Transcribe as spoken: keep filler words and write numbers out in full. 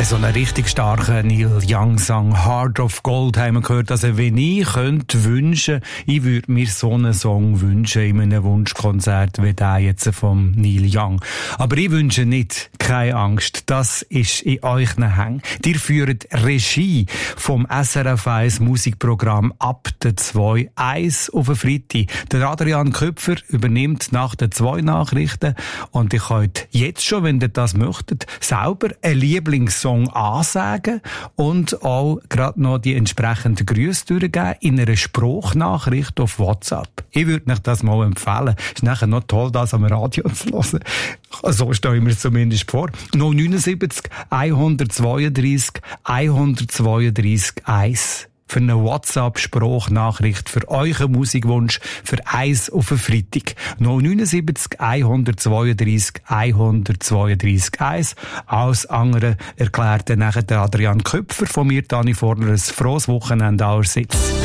so einen richtig starken Neil Young-Song «Heart of Gold» haben wir gehört. Also wenn ich könnte wünschen, ich würde mir so einen Song wünschen in einem Wunschkonzert wie der jetzt vom Neil Young. Aber ich wünsche nicht, keine Angst, das ist in euch Händen. Ihr führt Regie vom S R F eins Musikprogramm ab der zwei eins auf den Freitag. Der Adrian Köpfer übernimmt nach den zwei Nachrichten und ihr könnt jetzt schon, wenn ihr das möchtet, selber einen Lieblingssong ansagen und auch gerade noch die entsprechenden Grüße durchgeben in einer Spruchnachricht auf WhatsApp. Ich würde euch das mal empfehlen. Ist nachher noch toll, das am Radio zu hören. So stelle ich mir es zumindest vor. null neun sieben eins zwei drei eins zwei drei eins für eine WhatsApp-Spruchnachricht für euren Musikwunsch für eins auf den Freitag. null neun sieben eins zwei drei eins zwei drei eins. Alles andere erklärt dann nachher der Adrian Köpfer von mir, Dani Forner, ein frohes Wochenende allerseits.